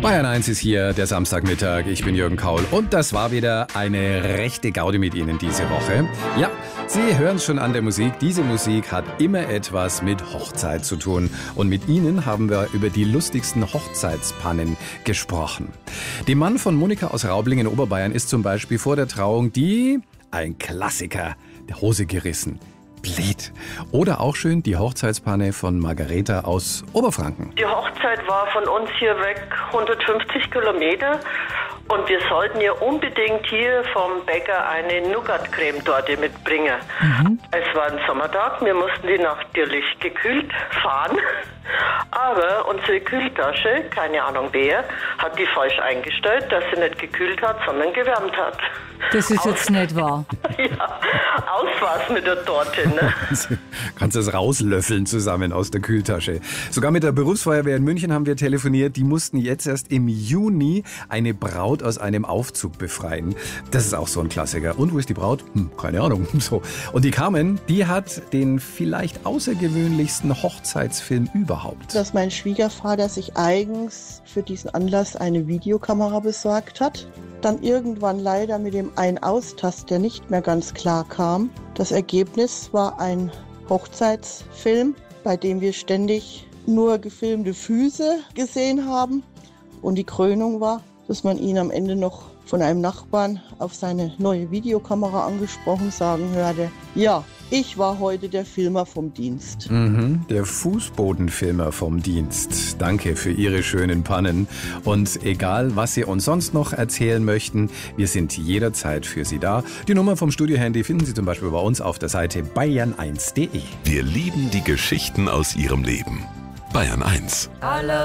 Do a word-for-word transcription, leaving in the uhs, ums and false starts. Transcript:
Bayern eins ist hier, der Samstagmittag. Ich bin Jürgen Kaul und das war wieder eine rechte Gaudi mit Ihnen diese Woche. Ja, Sie hören es schon an der Musik. Diese Musik hat immer etwas mit Hochzeit zu tun. Und mit Ihnen haben wir über die lustigsten Hochzeitspannen gesprochen. Dem Mann von Monika aus Raubling in Oberbayern ist zum Beispiel vor der Trauung die, ein Klassiker, der Hose gerissen. Blöd. Oder auch schön die Hochzeitspanne von Margareta aus Oberfranken. Die Hochzeit war von uns hier weg hundertfünfzig Kilometer und wir sollten ja unbedingt hier vom Bäcker eine Nougat-Creme-Torte mitbringen. Mhm. Es war ein Sommertag, wir mussten die natürlich gekühlt fahren, aber unsere Kühltasche, keine Ahnung wer, hat die falsch eingestellt, dass sie nicht gekühlt hat, sondern gewärmt hat. Das ist Aus, jetzt nicht wahr. Ja, aus war's mit der Torte. Ne? Kannst du es rauslöffeln zusammen aus der Kühltasche. Sogar mit der Berufsfeuerwehr in München haben wir telefoniert. Die mussten jetzt erst im Juni eine Braut aus einem Aufzug befreien. Das ist auch so ein Klassiker. Und wo ist die Braut? Hm, keine Ahnung. So. Und die Carmen, die hat den vielleicht außergewöhnlichsten Hochzeitsfilm überhaupt. Dass mein Schwiegervater sich eigens für diesen Anlass eine Videokamera besorgt hat. Dann irgendwann leider mit dem Ein-Aus-Tast, der nicht mehr ganz klar kam. Das Ergebnis war ein Hochzeitsfilm, bei dem wir ständig nur gefilmte Füße gesehen haben. Und die Krönung war, dass man ihn am Ende noch von einem Nachbarn auf seine neue Videokamera angesprochen sagen hörte, ja, ich war heute der Filmer vom Dienst. Mhm, der Fußbodenfilmer vom Dienst. Danke für Ihre schönen Pannen. Und egal, was Sie uns sonst noch erzählen möchten, wir sind jederzeit für Sie da. Die Nummer vom Studiohandy finden Sie zum Beispiel bei uns auf der Seite bayern eins punkt de. Wir lieben die Geschichten aus Ihrem Leben. Bayern eins. Alle